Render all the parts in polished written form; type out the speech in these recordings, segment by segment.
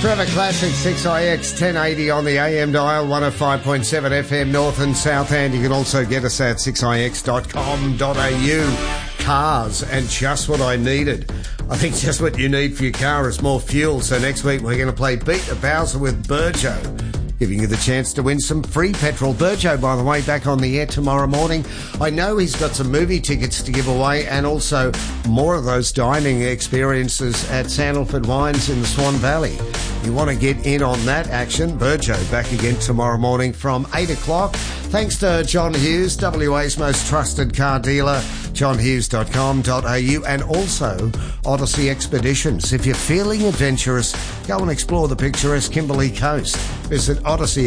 Forever Classic 6IX 1080 on the AM dial, 105.7 FM North and South, and you can also get us at 6ix.com.au. Cars, and just what I needed. I think just what you need for your car is more fuel. So next week we're going to play Beat the Bowser with Burjo, giving you the chance to win some free petrol. Burjo, by the way, back on the air tomorrow morning. I know he's got some movie tickets to give away and also more of those dining experiences at Sandalford Wines in the Swan Valley. You want to get in on that action? Burjo back again tomorrow morning from 8 o'clock. Thanks to John Hughes, WA's most trusted car dealer, johnhughes.com.au, and also Odyssey Expeditions. If you're feeling adventurous, go and explore the picturesque Kimberley Coast. Visit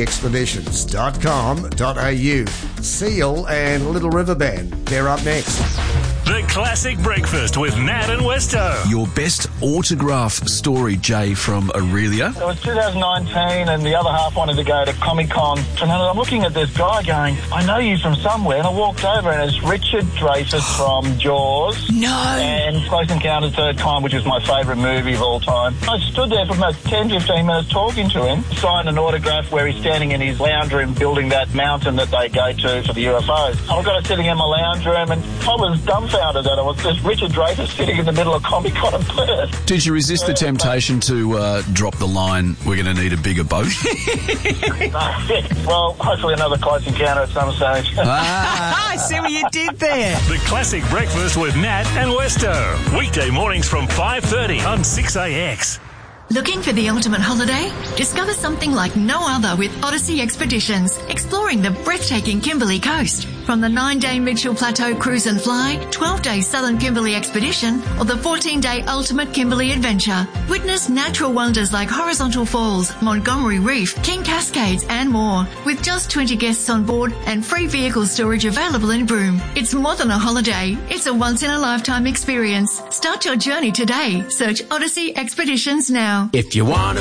odysseyexpeditions.com.au. Seal and Little River Band, they're up next. The Classic Breakfast with Nat and Westo. Your best autograph story, Jay, from Aurelia. It was 2019 and the other half wanted to go to Comic-Con. And I'm looking at this guy going, I know you from somewhere. And I walked over and it's Richard Dreyfuss from Jaws. No. And Close Encounters Third Kind, which is my favourite movie of all time. I stood there for about 10, 15 minutes talking to him. Signed an autograph where he's standing in his lounge room building that mountain that they go to for the UFOs. I've got it sitting in my lounge room and I was dumbfounded that it was just Richard Dreyfuss sitting in the middle of Comic-Con in Perth. Did you resist the temptation to drop the line, we're going to need a bigger boat? Well, hopefully another Close Encounter at some stage. I see what you did there. The Classic Breakfast with Nat and Westo. Weekday mornings from 5:30 on 6AX. Looking for the ultimate holiday? Discover something like no other with Odyssey Expeditions, exploring the breathtaking Kimberley Coast. From the 9-day Mitchell Plateau Cruise and Fly, 12-day Southern Kimberley Expedition, or the 14-day Ultimate Kimberley Adventure. Witness natural wonders like Horizontal Falls, Montgomery Reef, King Cascades, and more. With just 20 guests on board and free vehicle storage available in Broome. It's more than a holiday. It's a once-in-a-lifetime experience. Start your journey today. Search Odyssey Expeditions now. If you want